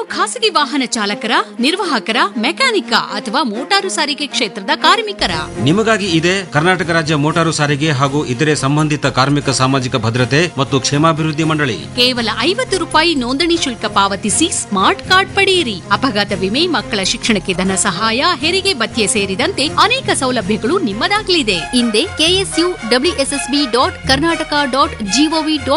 ಖಾಸಗಿ ವಾಹನ ಚಾಲಕರ, ನಿರ್ವಾಹಕರ, ಮೆಕ್ಯಾನಿಕ ಅಥವಾ ಮೋಟಾರು ಸಾರಿಗೆ ಕ್ಷೇತ್ರದ ಕಾರ್ಮಿಕರ? ನಿಮಗಾಗಿ ಇದೆ ಕರ್ನಾಟಕ ರಾಜ್ಯ ಮೋಟಾರು ಸಾರಿಗೆ ಹಾಗೂ ಇತರೆ ಸಂಬಂಧಿತ ಕಾರ್ಮಿಕ ಸಾಮಾಜಿಕ ಭದ್ರತೆ ಮತ್ತು ಕ್ಷೇಮಾಭಿವೃದ್ಧಿ ಮಂಡಳಿ. ಕೇವಲ 50 ರೂಪಾಯಿ ನೋಂದಣಿ ಶುಲ್ಕ ಪಾವತಿಸಿ ಸ್ಮಾರ್ಟ್ ಕಾರ್ಡ್ ಪಡೆಯಿರಿ. ಅಪಘಾತ ವಿಮೆ, ಮಕ್ಕಳ ಶಿಕ್ಷಣಕ್ಕೆ ಧನ ಸಹಾಯ, ಹೆರಿಗೆ ಭತ್ಯೆ ಸೇರಿದಂತೆ ಅನೇಕ ಸೌಲಭ್ಯಗಳು ನಿಮ್ಮದಾಗಲಿದೆ. ಹಿಂದೆ KSU WSSB.Karnataka.gov.